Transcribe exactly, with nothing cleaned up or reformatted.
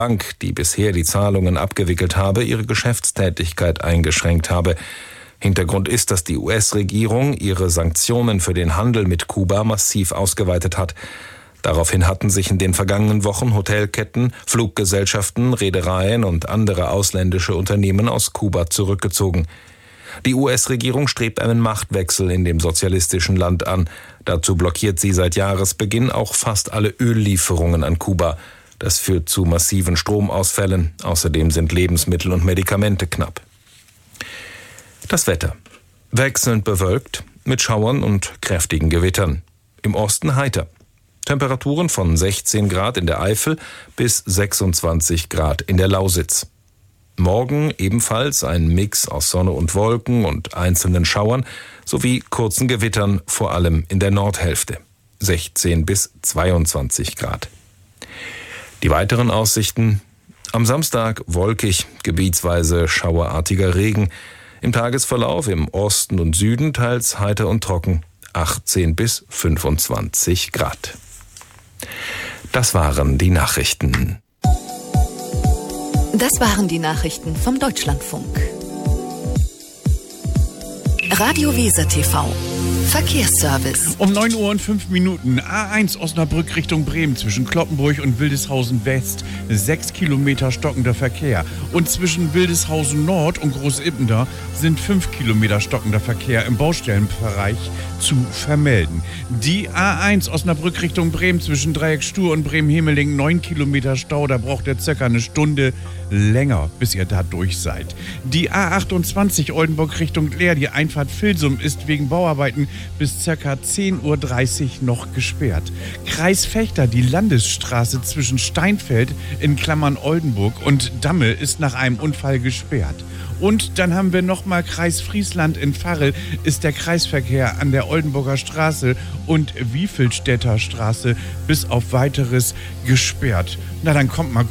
Bank, die bisher die Zahlungen abgewickelt habe, ihre Geschäftstätigkeit eingeschränkt habe. Hintergrund ist, dass die U S-Regierung ihre Sanktionen für den Handel mit Kuba massiv ausgeweitet hat. Daraufhin hatten sich in den vergangenen Wochen Hotelketten, Fluggesellschaften, Reedereien und andere ausländische Unternehmen aus Kuba zurückgezogen. Die U S-Regierung strebt einen Machtwechsel in dem sozialistischen Land an. Dazu blockiert sie seit Jahresbeginn auch fast alle Öllieferungen an Kuba. Das führt zu massiven Stromausfällen. Außerdem sind Lebensmittel und Medikamente knapp. Das Wetter. Wechselnd bewölkt, mit Schauern und kräftigen Gewittern. Im Osten heiter. Temperaturen von sechzehn Grad in der Eifel bis sechsundzwanzig Grad in der Lausitz. Morgen ebenfalls ein Mix aus Sonne und Wolken und einzelnen Schauern sowie kurzen Gewittern, vor allem in der Nordhälfte. sechzehn bis zweiundzwanzig Grad. Die weiteren Aussichten: am Samstag wolkig, gebietsweise schauerartiger Regen. Im Tagesverlauf im Osten und Süden teils heiter und trocken, achtzehn bis fünfundzwanzig Grad. Das waren die Nachrichten. Das waren die Nachrichten vom Deutschlandfunk. Radio Weser T V. Verkehrsservice. Um neun Uhr und fünf Minuten. A eins Osnabrück Richtung Bremen zwischen Kloppenburg und Wildeshausen West. Sechs Kilometer stockender Verkehr. Und zwischen Wildeshausen Nord und Großippender sind fünf Kilometer stockender Verkehr im Baustellenbereich zu vermelden. Die A eins Osnabrück Richtung Bremen zwischen Dreieck Stur und Bremen-Hemeling. Neun Kilometer Stau. Da braucht ihr circa eine Stunde länger, bis ihr da durch seid. Die A achtundzwanzig Oldenburg Richtung Leer. Die Einfahrt Vilsum ist wegen Bauarbeiten bis ca. zehn Uhr dreißig noch gesperrt. Kreis Vechta, die Landesstraße zwischen Steinfeld in Klammern Oldenburg und Damme ist nach einem Unfall gesperrt. Und dann haben wir nochmal Kreis Friesland in Varel, ist der Kreisverkehr an der Oldenburger Straße und Wiefelstädter Straße bis auf weiteres gesperrt. Na, dann kommt mal